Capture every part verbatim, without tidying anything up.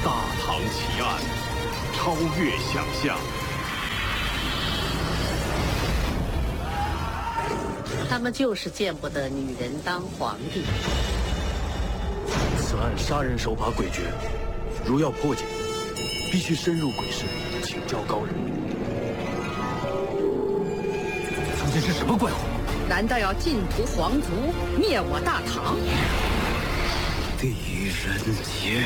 大唐奇案，超越想象。 他们就是见不得女人当皇帝。 此案杀人手法诡谲，如要破解，必须深入鬼市，请教高人。 究竟是什么怪物？ 难道要尽屠皇族，灭我大唐？ 狄仁杰。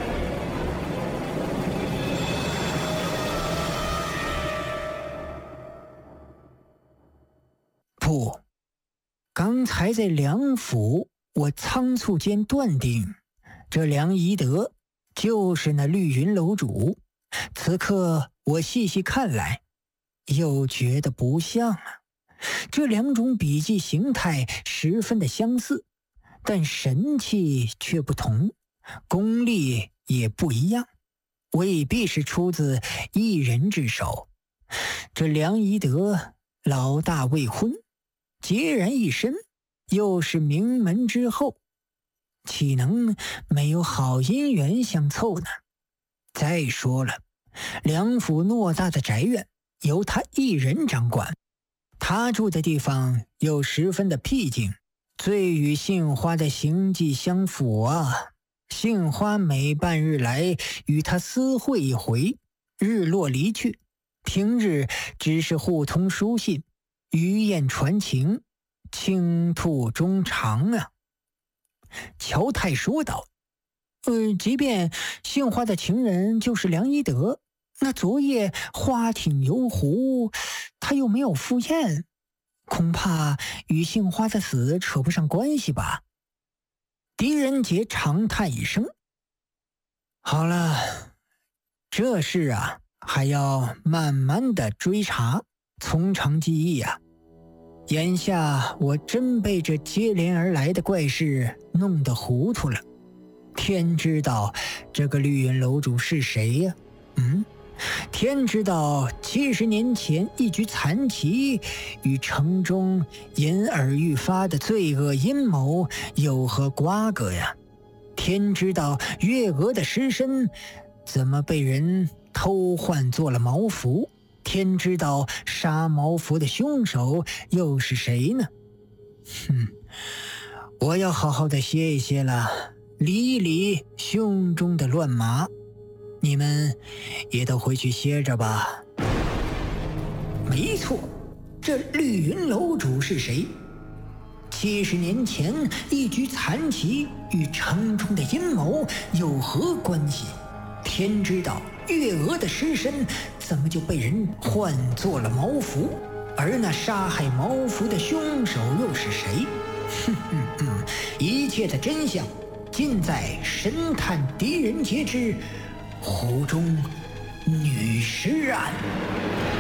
不，刚才在梁府，我仓促间断定，这梁宜德就是那绿云楼主。此刻我细细看来，又觉得不像啊。这两种笔迹形态十分的相似，但神气却不同，功力也不一样，未必是出自一人之手。这梁宜德老大未婚，孑然一身，又是名门之后，岂能没有好姻缘相凑呢？再说了，梁府偌大的宅院由他一人掌管，他住的地方又十分的僻静，最与杏花的行迹相符啊。杏花每半日来与他私会一回，日落离去，平日只是互通书信，余雁传情，倾吐衷肠啊。乔太说道：呃，即便杏花的情人就是梁宜德，那昨夜花艇游湖，他又没有赴宴，恐怕与杏花的死扯不上关系吧。狄仁杰长叹一声：好了，这事啊，还要慢慢的追查，从长计议啊。眼下我真被这接连而来的怪事弄得糊涂了。天知道这个绿云楼主是谁呀、啊？嗯，天知道七十年前一局残棋与城中因而愈发的罪恶阴谋有何瓜葛呀？天知道月娥的尸身怎么被人偷换做了毛服？天知道杀毛服的凶手又是谁呢？哼，我要好好的歇一歇了，理一理胸中的乱麻。你们也都回去歇着吧。没错，这绿云楼主是谁？七十年前一局残棋与城中的阴谋有何关系？天知道月娥的尸身怎么就被人换做了毛服？而那杀害毛服的凶手又是谁？哼哼哼，一切的真相尽在神探狄仁杰之湖中女尸案。